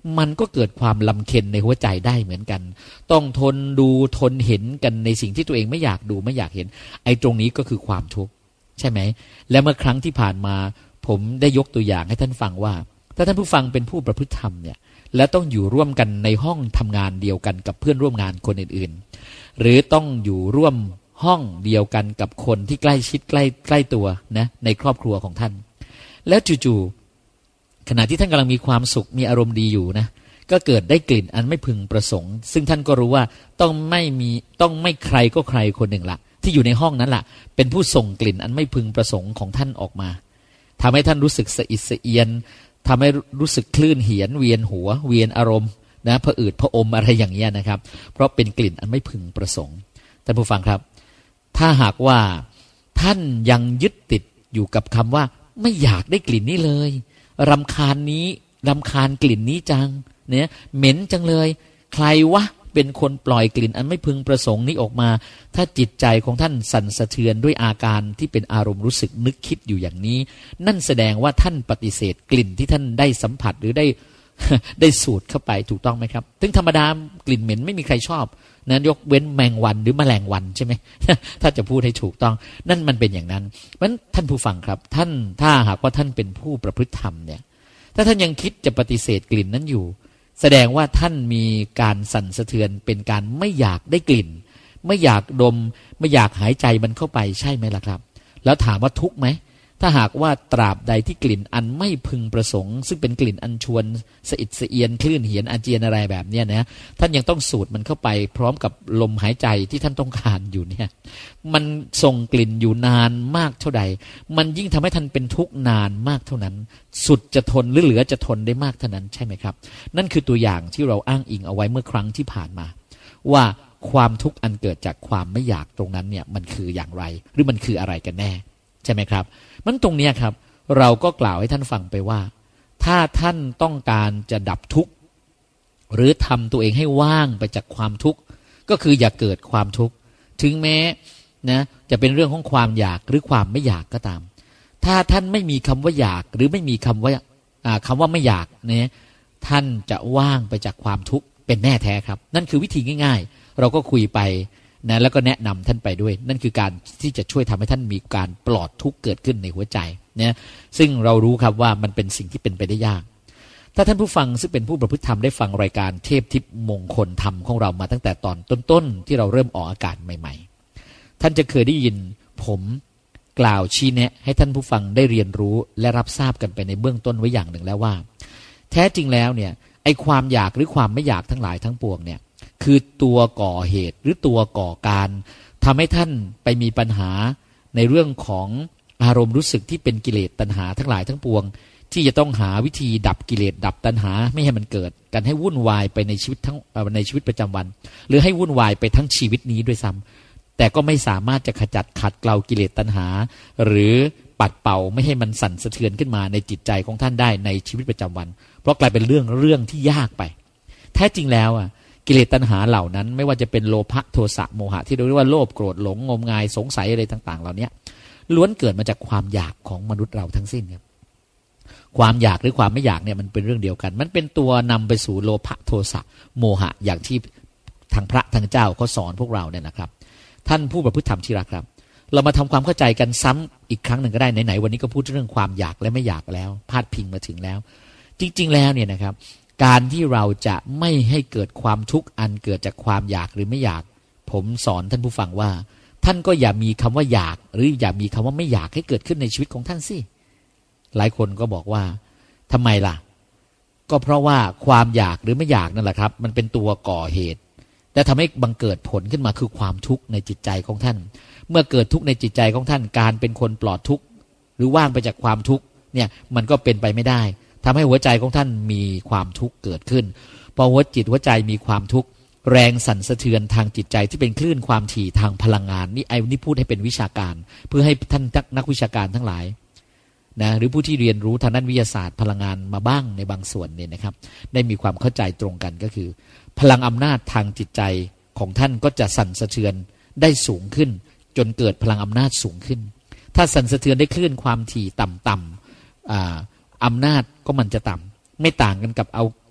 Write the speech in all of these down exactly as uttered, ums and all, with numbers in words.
มันก็เกิดความลำเค็ญในหัวใจได้เหมือนกันต้องทนดูทนเห็นกันในสิ่งที่ตัวเองไม่อยากดูไม่อยากเห็นไอ้ตรงนี้ก็คือความทุกข์ใช่ไหมและเมื่อครั้งที่ผ่านมาผมได้ยกตัวอย่างให้ท่านฟังว่าถ้าท่านผู้ฟังเป็นผู้ประพฤติธรรมเนี่ยและต้องอยู่ร่วมกันในห้องทำงานเดียวกันกับเพื่อนร่วมงานคนอื่นๆหรือต้องอยู่ร่วมห้องเดียวกันกับคนที่ใกล้ชิดใกล้ใกล้ตัวนะในครอบครัวของท่านแล้วจู่ๆขณะที่ท่านกำลังมีความสุขมีอารมณ์ดีอยู่นะก็เกิดได้กลิ่นอันไม่พึงประสงค์ซึ่งท่านก็รู้ว่าต้องไม่มีต้องไม่ใครก็ใครคนหนึ่งละที่อยู่ในห้องนั้นละเป็นผู้ส่งกลิ่นอันไม่พึงประสงค์ของท่านออกมาทำให้ท่านรู้สึกสะอิดสะเอียนทำให้รู้สึกคลื่นเหียนเวียนหัวเวียนอารมณ์นะผะอืดผะอมอะไรอย่างเงี้ยนะครับเพราะเป็นกลิ่นอันไม่พึงประสงค์ท่านผู้ฟังครับถ้าหากว่าท่านยังยึดติดอยู่กับคำว่าไม่อยากได้กลิ่นนี้เลยรำคาญนี้รำคาญกลิ่นนี้จังเนี่ยเหม็นจังเลยใครวะเป็นคนปล่อยกลิ่นอันไม่พึงประสงค์นี้ออกมาถ้าจิตใจของท่านสั่นสะเทือนด้วยอาการที่เป็นอารมณ์รู้สึกนึกคิดอยู่อย่างนี้นั่นแสดงว่าท่านปฏิเสธกลิ่นที่ท่านได้สัมผัสหรือได้ ได้สูดเข้าไปถูกต้องไหมครับถึงธรรมดากลิ่นเหม็นไม่มีใครชอบนะยกเว้นแมงวันหรือแมลงวันใช่ไหม ถ้าจะพูดให้ถูกต้องนั่นมันเป็นอย่างนั้นเพราะฉะนั้นท่านผู้ฟังครับท่านถ้าหากว่าท่านเป็นผู้ประพฤติธรรมเนี่ยถ้าท่านยังคิดจะปฏิเสธกลิ่นนั้นอยู่แสดงว่าท่านมีการสั่นสะเทือนเป็นการไม่อยากได้กลิ่นไม่อยากดมไม่อยากหายใจมันเข้าไปใช่ไหมล่ะครับแล้วถามว่าทุกข์ไหมถ้าหากว่าตราบใดที่กลิ่นอันไม่พึงประสงค์ซึ่งเป็นกลิ่นอันชวนสะอิดสะเอียนคลื่นเหียนอาเจียนอะไรแบบนี้นะท่านยังต้องสูดมันเข้าไปพร้อมกับลมหายใจที่ท่านต้องการอยู่เนี่ยมันส่งกลิ่นอยู่นานมากเท่าใดมันยิ่งทำให้ท่านเป็นทุกข์นานมากเท่านั้นสุดจะทนหรือเหลือจะทนได้มากเท่านั้นใช่ไหมครับนั่นคือตัวอย่างที่เราอ้างอิงเอาไว้เมื่อครั้งที่ผ่านมาว่าความทุกข์อันเกิดจากความไม่อยากตรงนั้นเนี่ยมันคืออย่างไรหรือมันคืออะไรกันแน่ใช่ไหมครับมันตรงนี้ครับเราก็กล่าวให้ท่านฟังไปว่าถ้าท่านต้องการจะดับทุกข์หรือทำตัวเองให้ว่างไปจากความทุกข์ก็คืออย่าเกิดความทุกข์ถึงแม้นะจะเป็นเรื่องของความอยากหรือความไม่อยากก็ตามถ้าท่านไม่มีคำว่าอยากหรือไม่มีคำว่าคำว่าไม่อยากเนี่ยท่านจะว่างไปจากความทุกข์เป็นแน่แท้ครับนั่นคือวิธีง่ายๆเราก็คุยไปนะแล้วก็แนะนำท่านไปด้วยนั่นคือการที่จะช่วยทำให้ท่านมีการปลอดทุกข์เกิดขึ้นในหัวใจนะซึ่งเรารู้ครับว่ามันเป็นสิ่งที่เป็นไปได้ยากถ้าท่านผู้ฟังซึ่งเป็นผู้ประพฤติธรรมได้ฟังรายการเทพทิพย์มงคลธรรมของเรามาตั้งแต่ตอนต้นๆที่เราเริ่มออกอากาศใหม่ๆท่านจะเคยได้ยินผมกล่าวชี้แนะให้ท่านผู้ฟังได้เรียนรู้และรับทราบกันไปในเบื้องต้นไว้อย่างหนึ่งแล้วว่าแท้จริงแล้วเนี่ยไอ้ความอยากหรือความไม่อยากทั้งหลายทั้งปวงเนี่ยคือตัวก่อเหตุหรือตัวก่อการทำให้ท่านไปมีปัญหาในเรื่องของอารมณ์รู้สึกที่เป็นกิเลสตัณหาทั้งหลายทั้งปวงที่จะต้องหาวิธีดับกิเลสดับตัณหาไม่ให้มันเกิดกันให้วุ่นวายไปในชีวิตทั้งในชีวิตประจำวันหรือให้วุ่นวายไปทั้งชีวิตนี้ด้วยซ้ำแต่ก็ไม่สามารถจะขจัดขัดเกลากิเลสตัณหาหรือปัดเป่าไม่ให้มันสั่นสะเทือนขึ้นมาในจิตใจของท่านได้ในชีวิตประจำวันเพราะกลายเป็นเรื่องเรื่องที่ยากไปแท้จริงแล้วอ่ะกิเลสตัณหาเหล่านั้นไม่ว่าจะเป็นโลภะโทสะโมหะที่เรียกว่าโลภโกรธหลงงมงายสงสัยอะไรต่างๆเหล่านี้ล้วนเกิดมาจากความอยากของมนุษย์เราทั้งสิ้นครับความอยากหรือความไม่อยากเนี่ยมันเป็นเรื่องเดียวกันมันเป็นตัวนำไปสู่โลภะโทสะโมหะอย่างที่ทางพระทางเจ้าเขาสอนพวกเราเนี่ยนะครับท่านผู้ประพฤติธรรมที่รักครับเรามาทำความเข้าใจกันซ้ำอีกครั้งหนึ่งก็ได้ไหนๆวันนี้ก็พูดเรื่องความอยากและไม่อยากแล้วพาดพิงมาถึงแล้วจริงๆแล้วเนี่ยนะครับการที่เราจะไม่ให้เกิดความทุกข์อันเกิดจากความอยากหรือไม่อยากผมสอนท่านผู้ฟังว่าท่านก็อย่ามีคำว่าอยากหรืออย่ามีคำว่าไม่อยากให้เกิดขึ้นในชีวิตของท่านสิหลายคนก็บอกว่าทำไมล่ะก็เพราะว่าความอยากหรือไม่อยากนั่นแหละครับมันเป็นตัวก่อเหตุและทำให้บังเกิดผลขึ้นมาคือความทุกข์ในจิตใจของท่านเมื่อเกิดทุกข์ในจิตใจของท่านการเป็นคนปลอดทุกข์หรือว่างไปจากความทุกข์เนี่ยมันก็เป็นไปไม่ได้ทำให้หัวใจของท่านมีความทุกข์เกิดขึ้นพอหัวจิตหัวใจมีความทุกข์แรงสั่นสะเทือนทางจิตใจที่เป็นคลื่นความถี่ทางพลังงานนี่ไอ้นี่พูดให้เป็นวิชาการเพื่อให้ท่านนักวิชาการทั้งหลายนะหรือผู้ที่เรียนรู้ทางด้านวิทยาศาสตร์พลังงานมาบ้างในบางส่วนเนี่ยนะครับได้มีความเข้าใจตรงกันก็คือพลังอำนาจทางจิตใจของท่านก็จะสั่นสะเทือนได้สูงขึ้นจนเกิดพลังอำนาจสูงขึ้นถ้าสั่นสะเทือนได้คลื่นความถี่ต่ำๆอ่าอำนาจก็มันจะต่ำไม่ต่างกันกับเอา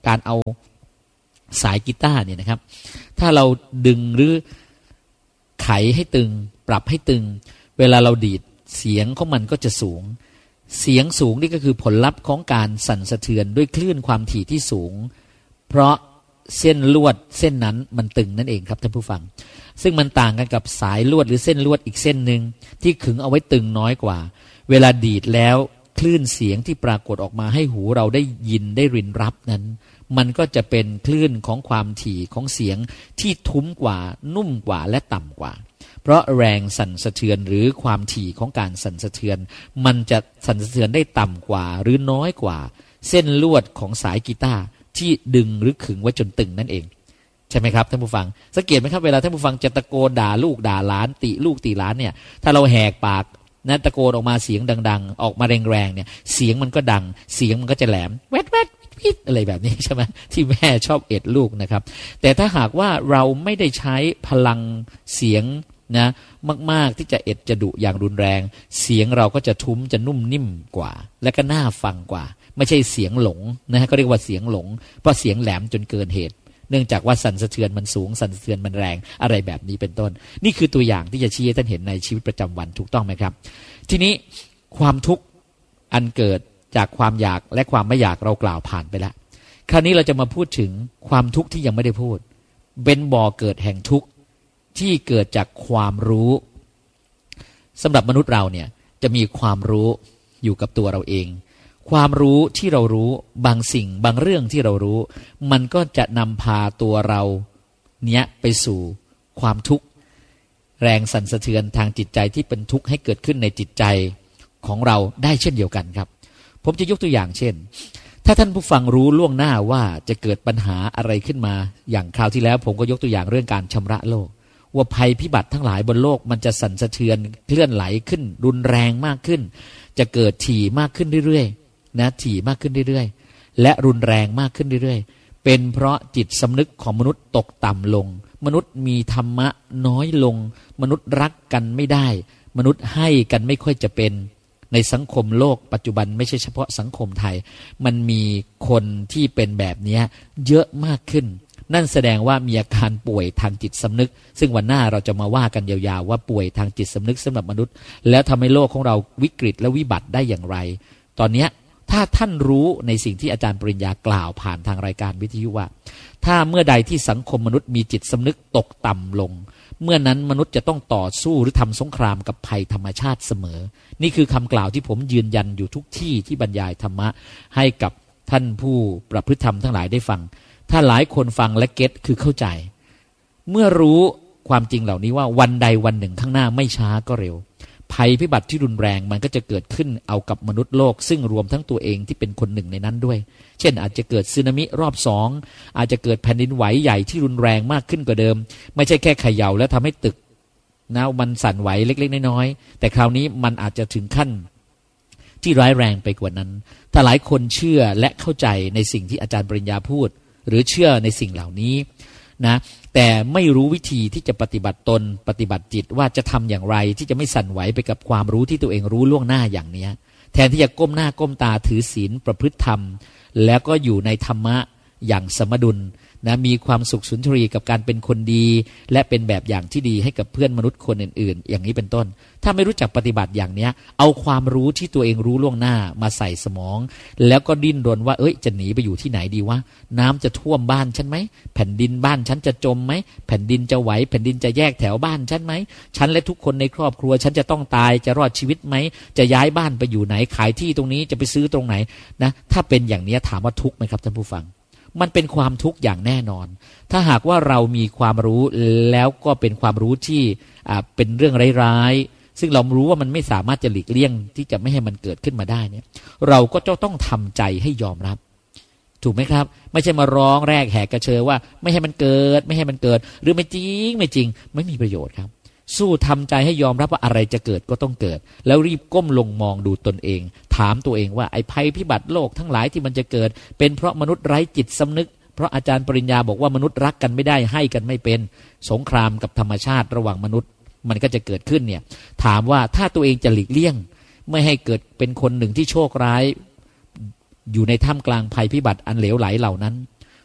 การเอาสายกีตาร์เนี่ยนะครับถ้าเราดึงหรือไขให้ตึงปรับให้ตึงเวลาเราดีดเสียงของมันก็จะสูงเสียงสูงนี่ก็คือผลลัพธ์ของการสั่นสะเทือนด้วยคลื่นความถี่ที่สูงเพราะเส้นลวดเส้นนั้นมันตึงนั่นเองครับท่านผู้ฟังซึ่งมันต่างกันกับสายลวดหรือเส้นลวดอีกเส้นหนึ่งที่ขึงเอาไว้ตึงน้อยกว่าเวลาดีดแล้วคลื่นเสียงที่ปรากฏออกมาให้หูเราได้ยินได้รินรับนั้นมันก็จะเป็นคลื่นของความถี่ของเสียงที่ทุ้มกว่านุ่มกว่าและต่ำกว่าเพราะแรงสั่นสะเทือนหรือความถี่ของการสั่นสะเทือนมันจะสั่นสะเทือนได้ต่ำกว่าหรือน้อยกว่าเส้นลวดของสายกีตาร์ที่ดึงหรือขึงไว้จนตึงนั่นเองใช่ไหมครับท่านผู้ฟังสังเกตไหมครับเวลาท่านผู้ฟังจะตะโกนด่าลูกด่าหลานติลูกติหลานเนี่ยถ้าเราแหกปากนะตะโกนออกมาเสียงดังๆออกมาแรงๆเนี่ยเสียงมันก็ดังเสียงมันก็จะแหลมแวดแวดพิษอะไรแบบนี้ใช่ไหมที่แม่ชอบเอ็ดลูกนะครับแต่ถ้าหากว่าเราไม่ได้ใช้พลังเสียงนะมากๆที่จะเอ็ดจะดุอย่างรุนแรงเสียงเราก็จะทุ้มจะนุ่มนิ่มกว่าและก็น่าฟังกว่าไม่ใช่เสียงหลงนะฮะก็เรียกว่าเสียงหลงเพราะเสียงแหลมจนเกินเหตุเนื่องจากว่าสั่นสะเทือนมันสูงสั่นสะเทือนมันแรงอะไรแบบนี้เป็นต้นนี่คือตัวอย่างที่จะชี้ให้ท่านเห็นในชีวิตประจำวันถูกต้องไหมครับทีนี้ความทุกข์อันเกิดจากความอยากและความไม่อยากเรากล่าวผ่านไปแล้วคราวนี้เราจะมาพูดถึงความทุกข์ที่ยังไม่ได้พูดเป็นบ่อเกิดแห่งทุกข์ที่เกิดจากความรู้สำหรับมนุษย์เราเนี่ยจะมีความรู้อยู่กับตัวเราเองความรู้ที่เรารู้บางสิ่งบางเรื่องที่เรารู้มันก็จะนำพาตัวเราเนี้ยไปสู่ความทุกข์แรงสั่นสะเทือนทางจิตใจที่เป็นทุกข์ให้เกิดขึ้นในจิตใจของเราได้เช่นเดียวกันครับผมจะยกตัวอย่างเช่นถ้าท่านผู้ฟังรู้ล่วงหน้าว่าจะเกิดปัญหาอะไรขึ้นมาอย่างคราวที่แล้วผมก็ยกตัวอย่างเรื่องการชำระโลกว่าภัยพิบัติทั้งหลายบนโลกมันจะสั่นสะเทือนเคลื่อนไหลขึ้นรุนแรงมากขึ้นจะเกิดถี่มากขึ้นเรื่อยๆนะถี่มากขึ้นเรื่อยๆและรุนแรงมากขึ้นเรื่อยๆเป็นเพราะจิตสำนึกของมนุษย์ตกต่ำลงมนุษย์มีธรรมะน้อยลงมนุษย์รักกันไม่ได้มนุษย์ให้กันไม่ค่อยจะเป็นในสังคมโลกปัจจุบันไม่ใช่เฉพาะสังคมไทยมันมีคนที่เป็นแบบนี้เยอะมากขึ้นนั่นแสดงว่ามีอาการป่วยทางจิตสำนึกซึ่งวันหน้าเราจะมาว่ากันยาวๆว่าป่วยทางจิตสำนึกสำหรับมนุษย์แล้วทำให้โลกของเราวิกฤตและวิบัติได้อย่างไรตอนนี้ถ้าท่านรู้ในสิ่งที่อาจารย์ปริญญากล่าวผ่านทางรายการวิทยุว่าถ้าเมื่อใดที่สังคมมนุษย์มีจิตสำนึกตกต่ำลงเมื่อนั้นมนุษย์จะต้องต่อสู้หรือทำสงครามกับภัยธรรมชาติเสมอนี่คือคำกล่าวที่ผมยืนยันอยู่ทุกที่ที่บรรยายธรรมะให้กับท่านผู้ประพฤติธรรมทั้งหลายได้ฟังถ้าหลายคนฟังและเก็ตคือเข้าใจเมื่อรู้ความจริงเหล่านี้ว่าวันใดวันหนึ่งข้างหน้าไม่ช้าก็เร็วภัยพิบัติที่รุนแรงมันก็จะเกิดขึ้นเอากับมนุษย์โลกซึ่งรวมทั้งตัวเองที่เป็นคนหนึ่งในนั้นด้วยเช่นอาจจะเกิดสึนามิรอบสองอาจจะเกิดแผ่นดินไหวใหญ่ที่รุนแรงมากขึ้นกว่าเดิมไม่ใช่แค่เขย่าแล้วทำให้ตึกนะมันสั่นไหวเล็กๆน้อยๆแต่คราวนี้มันอาจจะถึงขั้นที่ร้ายแรงไปกว่านั้นถ้าหลายคนเชื่อและเข้าใจในสิ่งที่อาจารย์ปริญญาพูดหรือเชื่อในสิ่งเหล่านี้นะแต่ไม่รู้วิธีที่จะปฏิบัติตนปฏิบัติจิตว่าจะทำอย่างไรที่จะไม่สั่นไหวไปกับความรู้ที่ตัวเองรู้ล่วงหน้าอย่างนี้แทนที่จะก้มหน้าก้มตาถือศีลประพฤติธรรมแล้วก็อยู่ในธรรมะอย่างสมดุลนะมีความสุขสุนทรีกับการเป็นคนดีและเป็นแบบอย่างที่ดีให้กับเพื่อนมนุษย์คนอื่นๆอย่างนี้เป็นต้นถ้าไม่รู้จักปฏิบัติอย่างนี้เอาความรู้ที่ตัวเองรู้ล่วงหน้ามาใส่สมองแล้วก็ดิ้นรนว่าเอ้ยจะหนีไปอยู่ที่ไหนดีวะน้ำจะท่วมบ้านฉันไหมแผ่นดินบ้านฉันจะจมไหมแผ่นดินจะไหวแผ่นดินจะแยกแถวบ้านฉันไหมฉันและทุกคนในครอบครัวฉันจะต้องตายจะรอดชีวิตไหมจะย้ายบ้านไปอยู่ไหนขายที่ตรงนี้จะไปซื้อตรงไหนนะถ้าเป็นอย่างนี้ถามว่าทุกข์ไหมครับท่านผู้ฟังมันเป็นความทุกข์อย่างแน่นอนถ้าหากว่าเรามีความรู้แล้วก็เป็นความรู้ที่อ่าเป็นเรื่องร้ายๆซึ่งเรารู้ว่ามันไม่สามารถจะหลีกเลี่ยงที่จะไม่ให้มันเกิดขึ้นมาได้เนี่ยเราก็จะต้องทำใจให้ยอมรับถูกไหมครับไม่ใช่มาร้องแรกแหกกระเชอว่าไม่ให้มันเกิดไม่ให้มันเกิดหรือไม่จริงไม่จริงไม่มีประโยชน์ครับสู้ทำใจให้ยอมรับว่าอะไรจะเกิดก็ต้องเกิดแล้วรีบก้มลงมองดูตนเองถามตัวเองว่าไอ้ภัยพิบัติโลกทั้งหลายที่มันจะเกิดเป็นเพราะมนุษย์ไร้จิตสำนึกเพราะอาจารย์ปริญญาบอกว่ามนุษย์รักกันไม่ได้ให้กันไม่เป็นสงครามกับธรรมชาติระหว่างมนุษย์มันก็จะเกิดขึ้นเนี่ยถามว่าถ้าตัวเองจะหลีกเลี่ยงไม่ให้เกิดเป็นคนหนึ่งที่โชคร้ายอยู่ในท่ามกลางภัยพิบัติอันเหลวไหลเหล่านั้น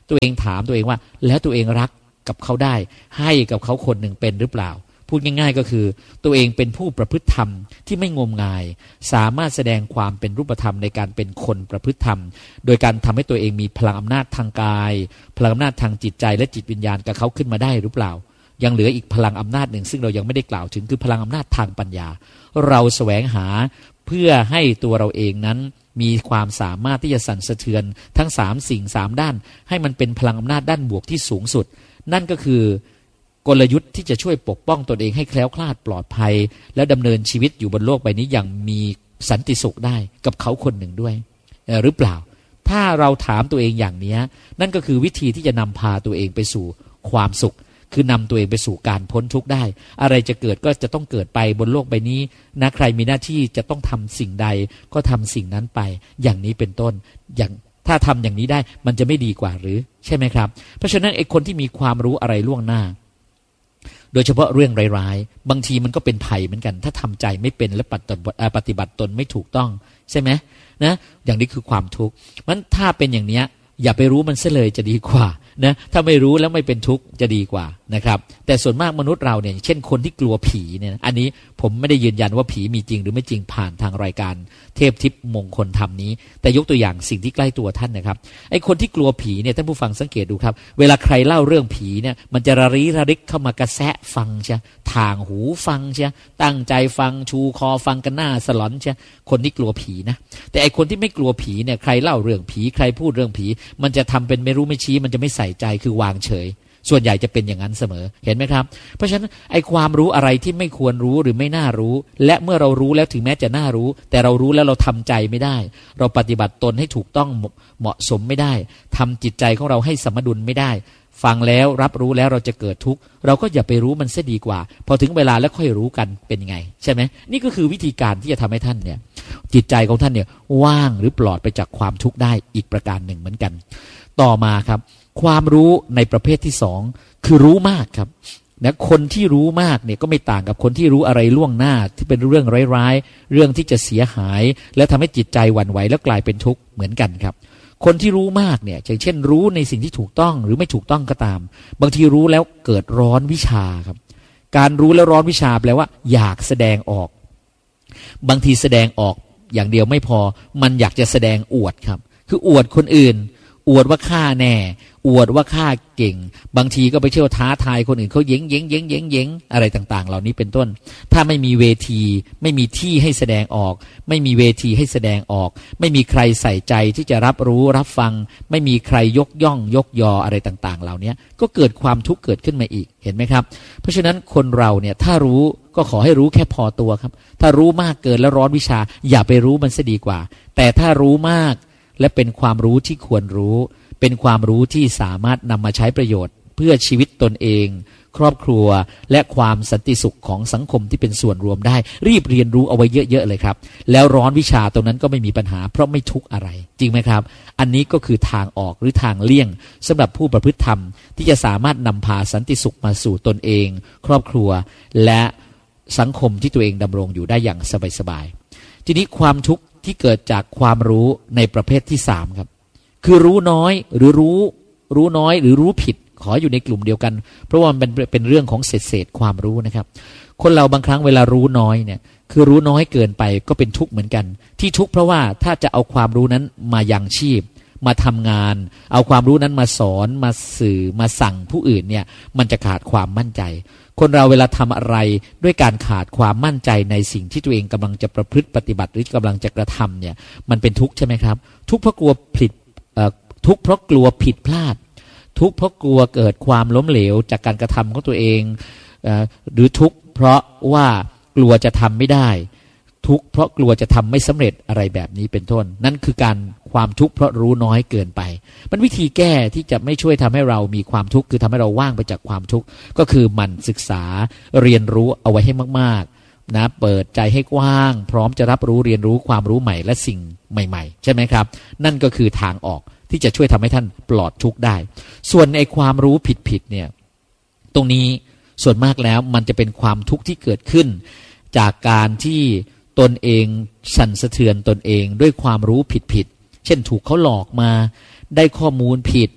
ตัวเองถามตัวเองว่าแล้วตัวเองรักกับเขาได้ให้กับเขาคนหนึ่งเป็นหรือเปล่าพูดง่ายๆก็คือตัวเองเป็นผู้ประพฤติธรรมที่ไม่งมงายสามารถแสดงความเป็นรูปธรรมในการเป็นคนประพฤติธรรมโดยการทำให้ตัวเองมีพลังอำนาจทางกายพลังอำนาจทางจิตใจและจิตวิญญาณกับเขาขึ้นมาได้หรือเปล่ายังเหลืออีกพลังอำนาจหนึ่งซึ่งเรายังไม่ได้กล่าวถึงคือพลังอำนาจทางปัญญาเราแสวงหาเพื่อให้ตัวเราเองนั้นมีความสามารถที่จะสั่นสะเทือนทั้งสามสิ่งสามด้านให้มันเป็นพลังอำนาจด้านบวกที่สูงสุดนั่นก็คือกลยุทธ์ที่จะช่วยปกป้องตนเองให้แคล้วคลาดปลอดภัยและดำเนินชีวิตอยู่บนโลกใบนี้อย่างมีสันติสุขได้กับเขาคนหนึ่งด้วยหรือเปล่าถ้าเราถามตัวเองอย่างนี้นั่นก็คือวิธีที่จะนำพาตัวเองไปสู่ความสุขคือนำตัวเองไปสู่การพ้นทุกข์ได้อะไรจะเกิดก็จะต้องเกิดไปบนโลกใบนี้นะใครมีหน้าที่จะต้องทำสิ่งใดก็ทำสิ่งนั้นไปอย่างนี้เป็นต้นอย่างถ้าทำอย่างนี้ได้มันจะไม่ดีกว่าหรือใช่ไหมครับเพราะฉะนั้นไอ้คนที่มีความรู้อะไรล่วงหน้าโดยเฉพาะเรื่องร้ายๆบางทีมันก็เป็นภัยเหมือนกันถ้าทำใจไม่เป็นและปฏิบัติตนไม่ถูกต้องใช่ไหมนะอย่างนี้คือความทุกข์มันถ้าเป็นอย่างนี้อย่าไปรู้มันเสียเลยจะดีกว่านะถ้าไม่รู้แล้วไม่เป็นทุกข์จะดีกว่านะครับแต่ส่วนมากมนุษย์เราเนี่ยเช่นคนที่กลัวผีเนี่ยอันนี้ผมไม่ได้ยืนยันว่าผีมีจริงหรือไม่จริงผ่านทางรายการเทพทิพย์มงคลธรรมนี้แต่ยกตัวอย่างสิ่งที่ใกล้ตัวท่านนะครับไอ้คนที่กลัวผีเนี่ยท่านผู้ฟังสังเกตดูครับเวลาใครเล่าเรื่องผีเนี่ยมันจะระริระริกเข้ามากระแสะฟังใช่ทางหูฟังใช่ตั้งใจฟังชูคอฟังกันหน้าสลอนใช่คนที่กลัวผีนะแต่ไอ้คนที่ไม่กลัวผีเนี่ยใครเล่าเรื่องผีใครพูดเรื่องผีมันจะทำเป็นไม่รู้ไม่ชี้มันจะไม่ใส่ใจคือวางเฉยส่วนใหญ่จะเป็นอย่างนั้นเสมอเห็นไหมครับเพราะฉะนั้นไอ้ความรู้อะไรที่ไม่ควรรู้หรือไม่น่ารู้และเมื่อเรารู้แล้วถึงแม้จะน่ารู้แต่เรารู้แล้วเราทำใจไม่ได้เราปฏิบัติตนให้ถูกต้องเหมาะสมไม่ได้ทำจิตใจของเราให้สมดุลไม่ได้ฟังแล้วรับรู้แล้วเราจะเกิดทุกข์เราก็อย่าไปรู้มันเสียดีกว่าพอถึงเวลาแล้วค่อยรู้กันเป็นไงใช่ไหมนี่ก็คือวิธีการที่จะทำให้ท่านเนี่ยจิตใจของท่านเนี่ยว่างหรือปลอดไปจากความทุกข์ได้อีกประการหนึ่งเหมือนกันต่อมาครับความรู้ในประเภทที่สองคือรู้มากครับนะคนที่รู้มากเนี่ยก็ไม่ต่างกับคนที่รู้อะไรล่วงหน้าที่เป็นเรื่องร้ายๆเรื่องที่จะเสียหายและทำให้จิตใจหวั่นไหวแล้วกลายเป็นทุกข์เหมือนกันครับคนที่รู้มากเนี่ยอย่างเช่นรู้ในสิ่งที่ถูกต้องหรือไม่ถูกต้องก็ตามบางทีรู้แล้วเกิดร้อนวิชาครับการรู้แล้วร้อนวิชาแปลว่าอยากแสดงออกบางทีแสดงออกอย่างเดียวไม่พอมันอยากจะแสดงอวดครับคืออวดคนอื่นอวดว่าข้าแน่อวดว่าข้าเก่งบางทีก็ไปเที่ยวท้าทายคนอื่นเขาเย้งเย้งเย้งเย้งเย้งอะไรต่างๆเหล่านี้เป็นต้นถ้าไม่มีเวทีไม่มีที่ให้แสดงออกไม่มีเวทีให้แสดงออกไม่มีใครใส่ใจที่จะรับรู้รับฟังไม่มีใครยกย่องยกยออะไรต่างๆเหล่านี้ก็เกิดความทุกข์เกิดขึ้นมาอีกเห็นไหมครับเพราะฉะนั้นคนเราเนี่ยถ้ารู้ก็ขอให้รู้แค่พอตัวครับถ้ารู้มากเกินแล้วร้อนวิชาอย่าไปรู้มันซะดีกว่าแต่ถ้ารู้มากและเป็นความรู้ที่ควรรู้เป็นความรู้ที่สามารถนำมาใช้ประโยชน์เพื่อชีวิตตนเองครอบครัวและความสันติสุขของสังคมที่เป็นส่วนรวมได้รีบเรียนรู้เอาไว้เยอะๆเลยครับแล้วร้อนวิชาตรงนั้นก็ไม่มีปัญหาเพราะไม่ทุกข์อะไรจริงไหมครับอันนี้ก็คือทางออกหรือทางเลี่ยงสำหรับผู้ประพฤติธรรมที่จะสามารถนำพาสันติสุขมาสู่ตนเองครอบครัวและสังคมที่ตัวเองดำรงอยู่ได้อย่างสบายๆทีนี้ความทุกข์ที่เกิดจากความรู้ในประเภทที่สามครับคือรู้น้อยหรือรู้รู้น้อยหรือรู้ผิดขออยู่ในกลุ่มเดียวกันเพราะว่ามันเป็นเป็นเรื่องของเศษเศษความรู้นะครับคนเราบางครั้งเวลารู้น้อยเนี่ยคือรู้น้อยเกินไปก็เป็นทุกข์เหมือนกันที่ทุกข์เพราะว่าถ้าจะเอาความรู้นั้นมายังชีพมาทำงานเอาความรู้นั้นมาสอนมาสื่อมาสั่งผู้อื่นเนี่ยมันจะขาดความมั่นใจคนเราเวลาทำอะไรด้วยการขาดความมั่นใจในสิ่งที่ตัวเองกำลังจะประพฤติปฏิบัติหรือกำลังจะกระทำเนี่ยมันเป็นทุกข์ใช่ไหมครับทุกข์เพราะกลัวผิดทุกข์เพราะกลัวผิดพลาดทุกข์เพราะกลัวเกิดความล้มเหลวจากการกระทำของตัวเองหรือทุกข์เพราะว่ากลัวจะทำไม่ได้ทุกข์เพราะกลัวจะทำไม่สำเร็จอะไรแบบนี้เป็นต้นนั่นคือการความทุกข์เพราะรู้น้อยเกินไปมันวิธีแก้ที่จะไม่ช่วยทำให้เรามีความทุกข์คือทำให้เราว่างไปจากความทุกข์ก็คือหมั่นศึกษาเรียนรู้เอาไว้ให้มากๆนะเปิดใจให้กว้างพร้อมจะรับรู้เรียนรู้ความรู้ใหม่และสิ่งใหม่ๆใช่ไหมครับนั่นก็คือทางออกที่จะช่วยทำให้ท่านปลอดทุกข์ได้ส่วนไอ้ความรู้ผิดๆเนี่ยตรงนี้ส่วนมากแล้วมันจะเป็นความทุกข์ที่เกิดขึ้นจากการที่ตนเองสั่นสะเทือนตนเองด้วยความรู้ผิดๆเช่นถูกเขาหลอกมาได้ข้อมูลผิด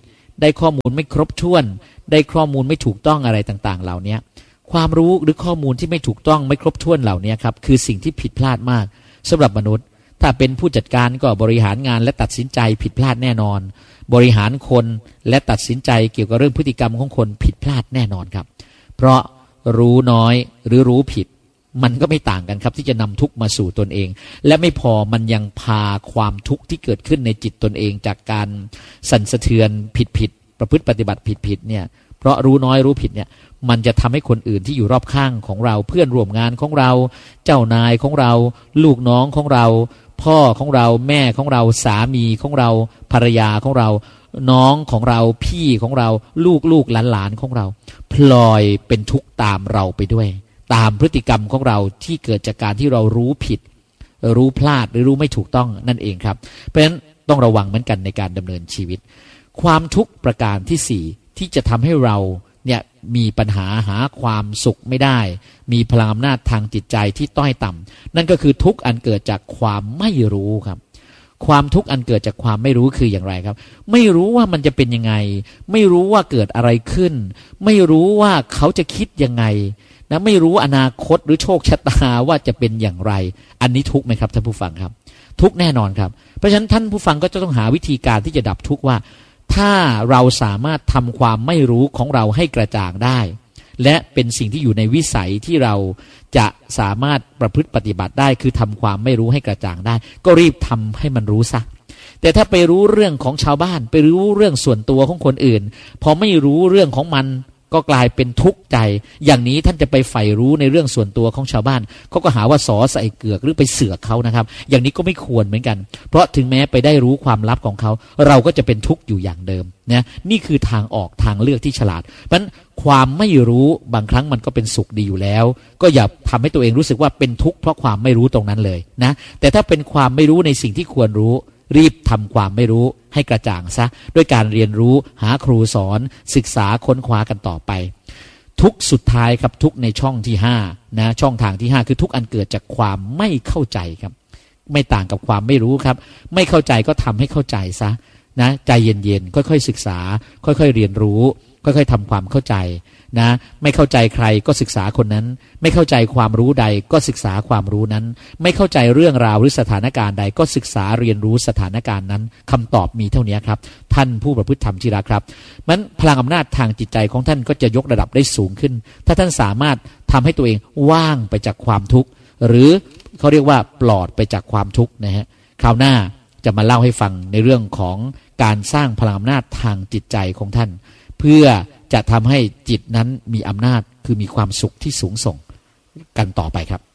ได้ข้อมูลไม่ครบถ้วนได้ข้อมูลไม่ถูกต้องอะไรต่างๆเหล่านี้ความรู้หรือข้อมูลที่ไม่ถูกต้องไม่ครบถ้วนเหล่านี้ครับคือสิ่งที่ผิดพลาดมากสำหรับมนุษย์ถ้าเป็นผู้จัดการก็บริหารงานและตัดสินใจผิดพลาดแน่นอนบริหารคนและตัดสินใจเกี่ยวกับเรื่องพฤติกรรมของคนผิดพลาดแน่นอนครับเพราะรู้น้อยหรือรู้ผิดมันก็ไม่ต่างกันครับที่จะนำทุกข์มาสู่ตนเองและไม่พอมันยังพาความทุกข์ที่เกิดขึ้นในจิตตนเองจากการสั่นสะเทือนผิดๆประพฤติปฏิบัติผิดๆเนี่ยเพราะรู้น้อยรู้ผิดเนี่ยมันจะทำให้คนอื่นที่อยู่รอบข้างของเราเพื่อนร่วมงานของเราเจ้านายของเราลูกน้องของเราพ่อของเราแม่ของเราสามีของเราภรรยาของเราน้องของเราพี่ของเราลูกลูกหลานหลานของเราพลอยเป็นทุกข์ตามเราไปด้วยตามพฤติกรรมของเราที่เกิดจากการที่เรารู้ผิดรู้พลาดหรือรู้ไม่ถูกต้องนั่นเองครับเพราะฉะนั้นต้องระวังเหมือนกันในการดำเนินชีวิตความทุกข์ประการที่สี่ที่จะทำให้เราเนี่ยมีปัญหาหาความสุขไม่ได้มีพลังอำนาจทางจิตใจที่ต้อยต่ำนั่นก็คือทุกข์อันเกิดจากความไม่รู้ครับความทุกข์อันเกิดจากความไม่รู้คืออย่างไรครับไม่รู้ว่ามันจะเป็นยังไงไม่รู้ว่าเกิดอะไรขึ้นไม่รู้ว่าเขาจะคิดยังไงนะไม่รู้อนาคตหรือโชคชะตาว่าจะเป็นอย่างไรอันนี้ทุกข์ไหมครับท่านผู้ฟังครับทุกข์แน่นอนครับเพราะฉะนั้นท่านผู้ฟังก็จะต้องหาวิธีการที่จะดับทุกข์ว่าถ้าเราสามารถทำความไม่รู้ของเราให้กระจ่างได้และเป็นสิ่งที่อยู่ในวิสัยที่เราจะสามารถประพฤติปฏิบัติได้คือทำความไม่รู้ให้กระจ่างได้ก็รีบทำให้มันรู้ซะแต่ถ้าไปรู้เรื่องของชาวบ้านไปรู้เรื่องส่วนตัวของคนอื่นพอไม่รู้เรื่องของมันก็กลายเป็นทุกข์ใจอย่างนี้ท่านจะไปใฝ่รู้ในเรื่องส่วนตัวของชาวบ้านเขาก็หาว่าสอใส่เกือกหรือไปเสือกเขานะครับอย่างนี้ก็ไม่ควรเหมือนกันเพราะถึงแม้ไปได้รู้ความลับของเขาเราก็จะเป็นทุกข์อยู่อย่างเดิมนะนี่คือทางออกทางเลือกที่ฉลาดเพราะฉะนั้นความไม่รู้บางครั้งมันก็เป็นสุขดีอยู่แล้วก็อย่าทำให้ตัวเองรู้สึกว่าเป็นทุกข์เพราะความไม่รู้ตรงนั้นเลยนะแต่ถ้าเป็นความไม่รู้ในสิ่งที่ควรรู้รีบทำความไม่รู้ให้กระจ่างซะด้วยการเรียนรู้หาครูสอนศึกษาค้นคว้ากันต่อไปทุกสุดท้ายครับทุกในช่องที่ห้านะช่องทางที่ห้าคือทุกอันเกิดจากความไม่เข้าใจครับไม่ต่างกับความไม่รู้ครับไม่เข้าใจก็ทำให้เข้าใจซะนะใจเย็นๆค่อยๆศึกษาค่อยๆเรียนรู้ค่อยๆทำความเข้าใจนะไม่เข้าใจใครก็ศึกษาคนนั้นไม่เข้าใจความรู้ใดก็ศึกษาความรู้นั้นไม่เข้าใจเรื่องราวหรือสถานการณ์ใดก็ศึกษาเรียนรู้สถานการณ์นั้นคำตอบมีเท่านี้ครับท่านผู้ประพฤติธรรมที่รักครับมันพลังอำนาจทางจิตใจของท่านก็จะยกระดับได้สูงขึ้นถ้าท่านสามารถทำให้ตัวเองว่างไปจากความทุกข์หรือเขาเรียกว่าปลอดไปจากความทุกข์นะฮะคราวหน้าจะมาเล่าให้ฟังในเรื่องของการสร้างพลังอำนาจทางจิตใจของท่านเพื่อจะทำให้จิตนั้นมีอำนาจคือมีความสุขที่สูงส่งกันต่อไปครับ